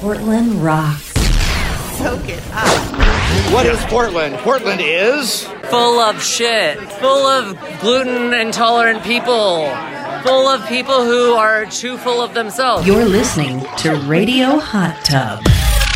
Portland rocks. Soak it up. What is Portland? Portland is full of shit, full of gluten-intolerant people, full of people who are too full of themselves. You're listening to Radio Hot Tub.